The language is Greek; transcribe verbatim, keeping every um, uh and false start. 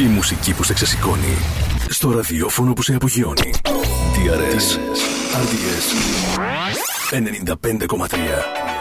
Η μουσική που σε ξεσηκώνει. Στο ραδιόφωνο που σε απογειώνει. τι αρ ες, αρ ντι ες ενενήντα πέντε κόμμα τρία.